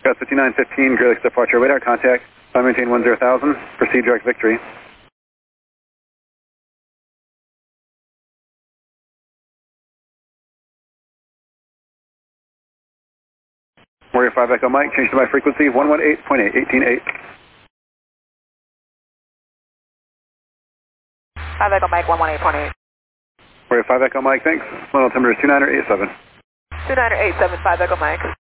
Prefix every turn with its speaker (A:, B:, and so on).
A: Got 5915, Great Lakes departure, radar contact, maintain 10,000, proceed direct victory. Warrior 5 Echo Mike, change to my frequency, 118.8, 18.8.
B: 5 Echo Mike, 118.8.
A: Warrior 5 Echo Mike, thanks. Final altimeter is 2987.
B: 2987, 5 Echo Mike.